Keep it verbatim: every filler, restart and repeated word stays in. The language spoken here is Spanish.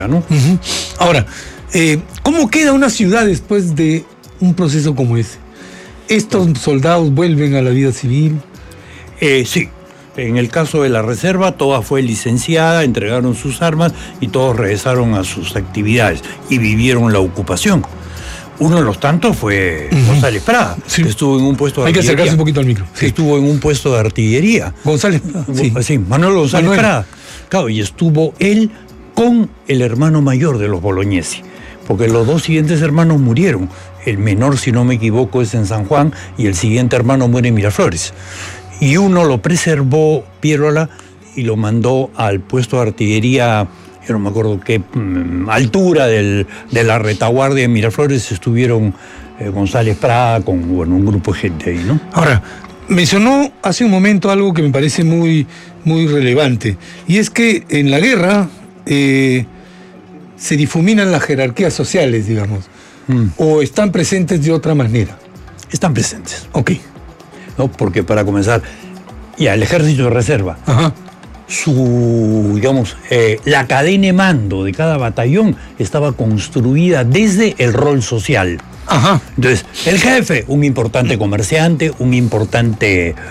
¿no? Uh-huh. Ahora, eh, ¿cómo queda una ciudad después de un proceso como ese? ¿Estos soldados vuelven a la vida civil? Eh, sí. En el caso de la reserva, toda fue licenciada, entregaron sus armas y todos regresaron a sus actividades y vivieron la ocupación. Uno de los tantos fue uh-huh. González Prada, sí. que estuvo en un puesto de Hay artillería. Hay que acercarse un poquito al micro. Sí. Que estuvo en un puesto de artillería. González Prada. Sí, sí Manuel González Manuel. Prada. Claro, y estuvo él con el hermano mayor de los bolognesi, porque los dos siguientes hermanos murieron. El menor, si no me equivoco, es en San Juan y el siguiente hermano muere en Miraflores. Y uno lo preservó, Pierola, y lo mandó al puesto de artillería, yo no me acuerdo qué mmm, altura del, de la retaguardia en Miraflores. Estuvieron eh, González Prada con bueno, un grupo de gente ahí, ¿no? Ahora, mencionó hace un momento algo que me parece muy, muy relevante, y es que en la guerra eh, se difuminan las jerarquías sociales, digamos, mm. o están presentes de otra manera. Están presentes. Ok. ¿No? Porque para comenzar, ya el ejército de reserva, Ajá. su, digamos, eh, la cadena de mando de cada batallón estaba construida desde el rol social. Ajá. Entonces, el jefe, un importante comerciante, un importante